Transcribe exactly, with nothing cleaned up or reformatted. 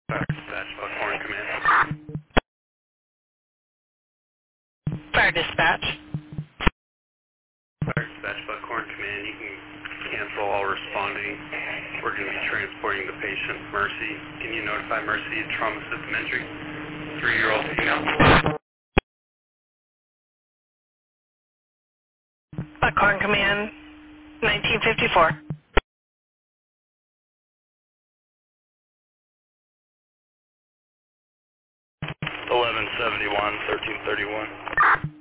Fire Dispatch, Buckhorn Command. Fire dispatch. Fire Dispatch, Buckhorn Command. You can cancel all responding. We're going to be transporting the patient, Mercy. Can you notify Mercy trauma system entry? Three-year-old female. Buckhorn Command, nineteen fifty-four. eleven seventy-one, thirteen thirty-one.